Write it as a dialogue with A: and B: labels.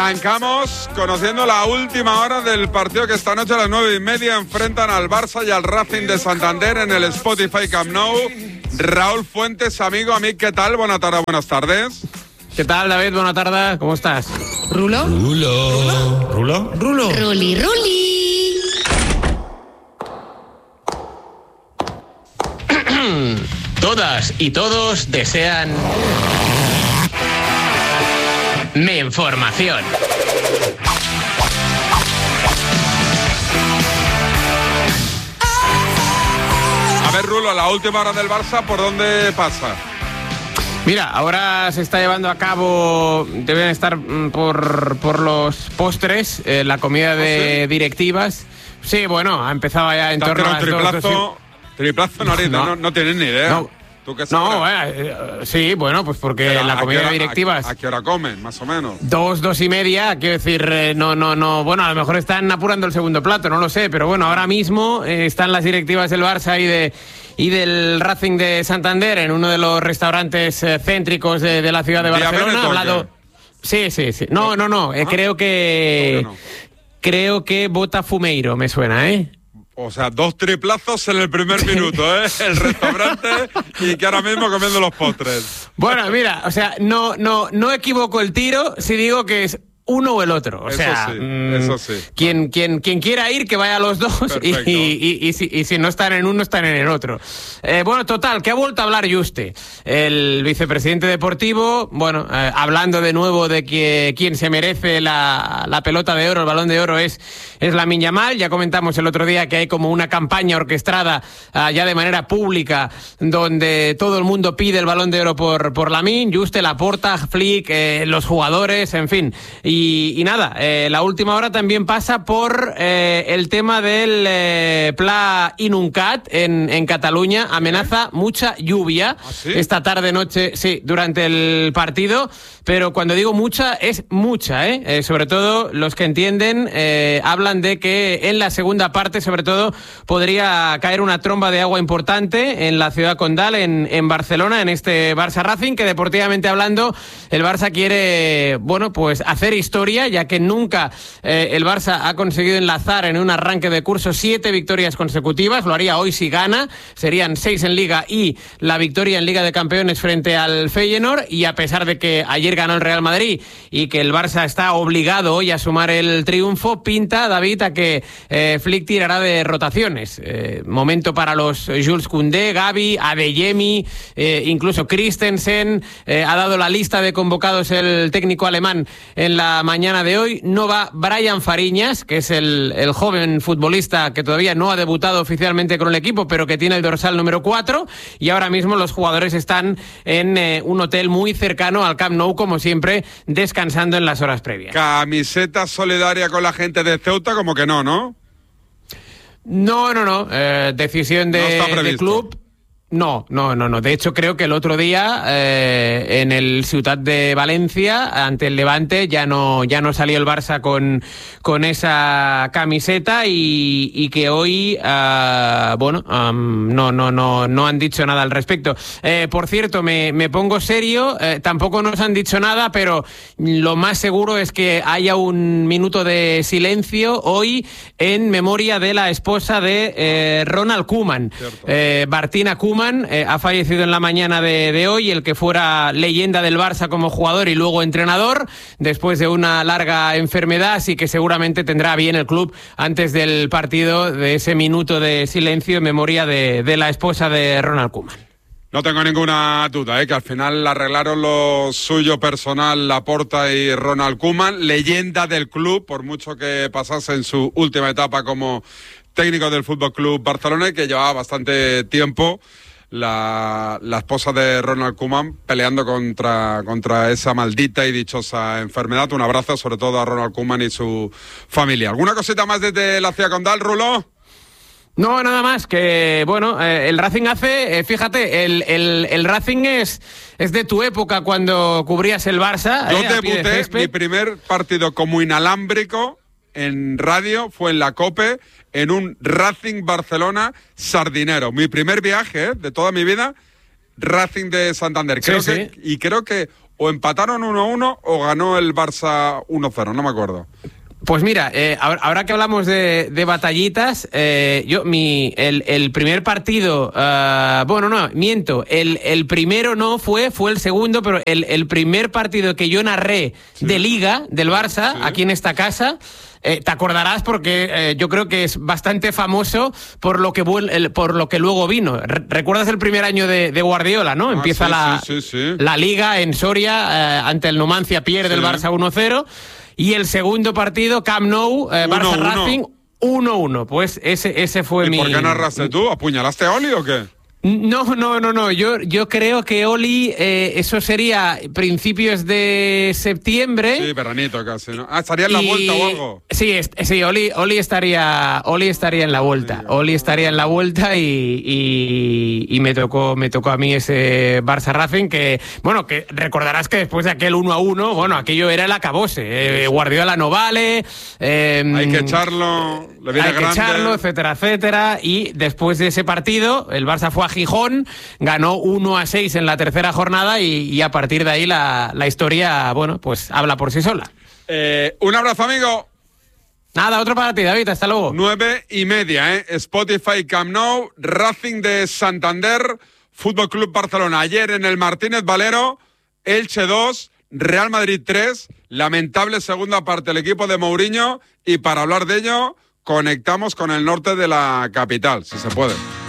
A: Arrancamos conociendo la última hora del partido que esta noche a las 9:30 enfrentan al Barça y al Racing de Santander en el Spotify Camp Nou. Raúl Fuentes, amigo, ¿qué tal? Buenas tardes.
B: ¿Qué tal, David? Buenas tardes, ¿cómo estás?
C: ¿Rulo?
B: ¿Rulo?
C: Ruli.
B: Todas y todos desean mi información.
A: A ver, Rulo, la última hora del Barça, ¿por dónde pasa?
B: Mira, ahora se está llevando a cabo, deben estar por los postres, la comida de directivas. Sí, bueno, ha empezado ya en torno a las 2.
A: Triplazo no tienes ni idea.
B: No.
A: ¿Tú qué sabes?
B: Sí, bueno, pues porque pero la comida de directivas...
A: ¿A qué hora comen, más o menos?
B: 2:30, quiero decir, no, bueno, a lo mejor están apurando el segundo plato, no lo sé, pero bueno, ahora mismo están las directivas del Barça y del Racing de Santander en uno de los restaurantes céntricos de la ciudad de Barcelona. Hablado... Sí. No, creo que...
A: No.
B: Creo que Botafumeiro me suena, ¿eh?
A: O sea, 2 triplazos en el primer minuto, ¿eh? El restaurante y que ahora mismo comiendo los postres.
B: Bueno, mira, o sea, no equivoco el tiro si digo que es uno o el otro. O sea,
A: eso sí.
B: Quien quiera ir, que vaya a los dos y si no están en uno, están en el otro. Bueno, total, que ha vuelto a hablar Juste, el vicepresidente deportivo, bueno, hablando de nuevo de que quien se merece la pelota de oro, el balón de oro es Lamine Yamal. Ya comentamos el otro día que hay como una campaña orquestada ya de manera pública donde todo el mundo pide el balón de oro por Lamine, Juste, Laporta, Flick, los jugadores, en fin. Y nada, la última hora también pasa por el tema del Pla Inuncat en Cataluña. Amenaza mucha lluvia esta tarde-noche, sí, durante el partido. Pero cuando digo mucha, es mucha, sobre todo los que entienden hablan de que en la segunda parte, sobre todo, podría caer una tromba de agua importante en la ciudad condal, en Barcelona, en este Barça Racing, que deportivamente hablando, el Barça quiere, bueno, pues hacer historia, ya que nunca el Barça ha conseguido enlazar en un arranque de curso 7 victorias consecutivas. Lo haría hoy si gana, serían 6 en Liga y la victoria en Liga de Campeones frente al Feyenoord. Y a pesar de que ayer ganó el Real Madrid y que el Barça está obligado hoy a sumar el triunfo, pinta, David, a que Flick tirará de rotaciones. Momento para los Jules Koundé, Gavi, Adeyemi, incluso Christensen. Ha dado la lista de convocados el técnico alemán en la mañana de hoy. No va Brian Fariñas, que es el joven futbolista que todavía no ha debutado oficialmente con el equipo, pero que tiene el dorsal número 4, y ahora mismo los jugadores están en un hotel muy cercano al Camp Nou, como siempre, descansando en las horas previas.
A: ¿Camiseta solidaria con la gente de Ceuta? Como que no.
B: No. Decisión de club. No. De hecho, creo que el otro día en el Ciutat de Valencia, ante el Levante, ya no salió el Barça con esa camiseta y que hoy, no han dicho nada al respecto. Por cierto, me pongo serio, tampoco nos han dicho nada, pero lo más seguro es que haya un minuto de silencio hoy en memoria de la esposa de Ronald Koeman, Martina Koeman. Ha fallecido en la mañana de hoy, el que fuera leyenda del Barça como jugador y luego entrenador, después de una larga enfermedad, así que seguramente tendrá bien el club antes del partido de ese minuto de silencio en memoria de la esposa de Ronald Koeman.
A: No tengo ninguna duda, que al final arreglaron lo suyo personal Laporta y Ronald Koeman, leyenda del club, por mucho que pasase en su última etapa como técnico del Fútbol Club Barcelona, y que llevaba bastante tiempo la esposa de Ronald Koeman peleando contra esa maldita y dichosa enfermedad. Un abrazo sobre todo a Ronald Koeman y su familia. ¿Alguna cosita más desde la ciudad condal, Rulo?
B: No, nada más que, bueno, el Racing hace, fíjate, el Racing es de tu época cuando cubrías el Barça.
A: Yo debuté, mi primer partido como inalámbrico en radio fue en la COPE, en un Racing Barcelona sardinero. Mi primer viaje de toda mi vida, Racing de Santander. Creo que o empataron 1-1 o ganó el Barça 1-0, no me acuerdo.
B: Pues mira, ahora que hablamos de batallitas, el primer partido, el primero no fue el segundo, pero el primer partido que yo narré de Liga del Barça, aquí en esta casa, te acordarás porque yo creo que es bastante famoso por lo que luego vino. ¿Recuerdas el primer año de Guardiola, no? Empieza la Liga en Soria, ante el Numancia, pierde el Barça 1-0. Y el segundo partido, Camp Nou, Barça Racing, 1-1. Pues ese fue mi...
A: ¿Y por qué narraste tú? ¿Apuñalaste a Oli o qué?
B: No. Yo creo que Oli, eso sería principios de septiembre.
A: Sí, veranito casi, ¿no? ¿Estaría en la vuelta o algo?
B: Sí, Oli estaría en la vuelta. Sí, Oli estaría en la vuelta y me tocó a mí ese Barça Racing que recordarás que después de aquel 1-1, aquello era el acabose. Guardiola no vale.
A: Hay que echarlo, le viene grande. Hay que echarlo,
B: etcétera. Y después de ese partido, el Barça fue a Gijón, ganó 1-6 en la tercera jornada y a partir de ahí la historia, pues habla por sí sola.
A: Un abrazo, amigo.
B: Nada, otro para ti, David, hasta luego.
A: 9:30, Spotify, Camp Nou, Racing de Santander, Fútbol Club Barcelona. Ayer en el Martínez Valero, Elche 2, Real Madrid 3, lamentable segunda parte el equipo de Mourinho, y para hablar de ello, conectamos con el norte de la capital, si se puede.